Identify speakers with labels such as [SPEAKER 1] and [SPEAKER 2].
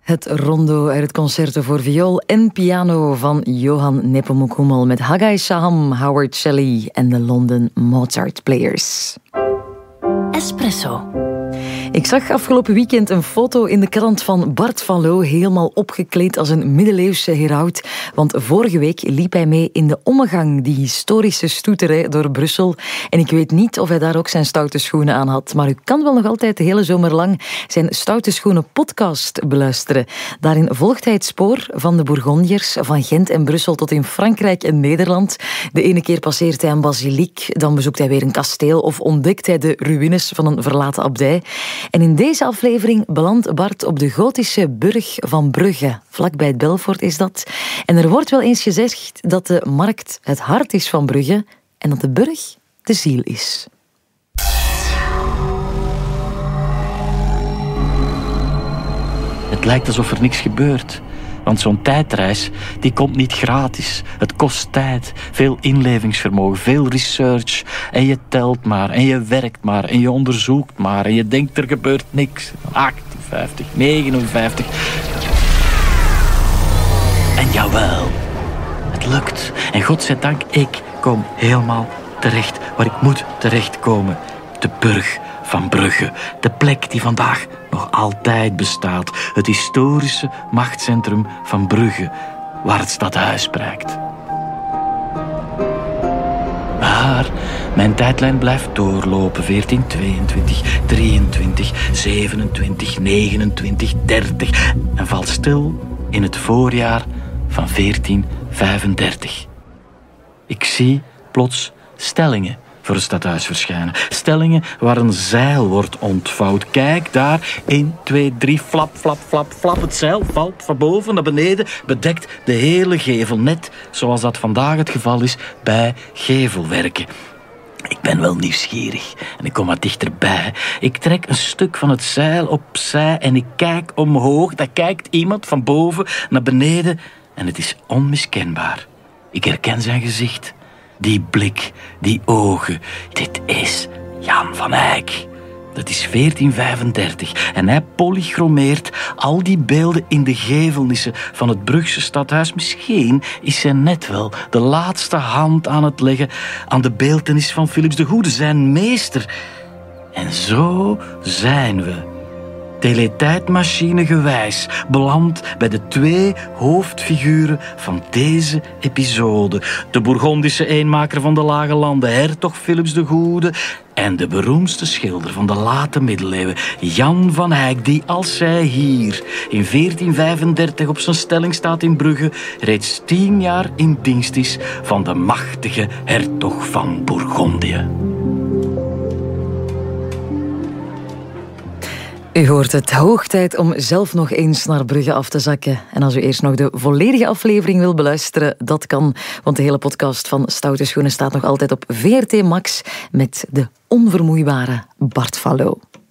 [SPEAKER 1] Het rondo uit het concerto voor viool en piano van Johan Nepomuk Hummel met Haggai Shaham, Howard Shelley en de London Mozart Players. Espresso. Ik zag afgelopen weekend een foto in de krant van Bart van Loo helemaal opgekleed als een middeleeuwse heraut. Want vorige week liep hij mee in de Ommegang, die historische stoeterij door Brussel. En ik weet niet of hij daar ook zijn stoute schoenen aan had. Maar u kan wel nog altijd de hele zomer lang zijn Stoute Schoenen podcast beluisteren. Daarin volgt hij het spoor van de Bourgondiërs, van Gent en Brussel tot in Frankrijk en Nederland. De ene keer passeert hij een basiliek, dan bezoekt hij weer een kasteel of ontdekt hij de ruïnes van een verlaten abdij. En in deze aflevering belandt Bart op de gotische burg van Brugge. Vlakbij het Belfort is dat. En er wordt wel eens gezegd dat de markt het hart is van Brugge en dat de burg de ziel is.
[SPEAKER 2] Het lijkt alsof er niks gebeurt. Want zo'n tijdreis, die komt niet gratis. Het kost tijd, veel inlevingsvermogen, veel research. En je telt maar, en je werkt maar, en je onderzoekt maar. En je denkt, er gebeurt niks. 58, 59. En jawel, het lukt. En godzijdank, ik kom helemaal terecht waar ik moet terechtkomen. De burg van Brugge. De plek die vandaag nog altijd bestaat. Het historische machtscentrum van Brugge, waar het stadhuis prijkt. Maar mijn tijdlijn blijft doorlopen. 14, 22, 23, 27, 29, 30. En valt stil in het voorjaar van 1435. Ik zie plots stellingen voor het stadhuis verschijnen. Stellingen waar een zeil wordt ontvouwd. Kijk daar, 1, 2, 3, flap, flap, flap, flap. Het zeil valt van boven naar beneden, bedekt de hele gevel. Net zoals dat vandaag het geval is bij gevelwerken. Ik ben wel nieuwsgierig en ik kom wat dichterbij. Ik trek een stuk van het zeil opzij en ik kijk omhoog. Daar kijkt iemand van boven naar beneden en het is onmiskenbaar. Ik herken zijn gezicht. Die blik, die ogen, dit is Jan van Eyck. Dat is 1435 en hij polychromeert al die beelden in de gevelnissen van het Brugse stadhuis. Misschien is hij net wel de laatste hand aan het leggen aan de beeltenis van Philips de Goede, zijn meester. En zo zijn we, teletijdmachine gewijs, beland bij de 2 hoofdfiguren van deze episode. De Bourgondische eenmaker van de Lage Landen, hertog Philips de Goede, en de beroemdste schilder van de late middeleeuwen, Jan van Eyck, die als hij hier in 1435 op zijn stelling staat in Brugge, reeds 10 jaar in dienst is van de machtige hertog van Bourgondië.
[SPEAKER 1] U hoort het, hoog tijd om zelf nog eens naar Brugge af te zakken. En als u eerst nog de volledige aflevering wil beluisteren, dat kan. Want de hele podcast van Stoute Schoenen staat nog altijd op VRT Max met de onvermoeibare Bart van Loo.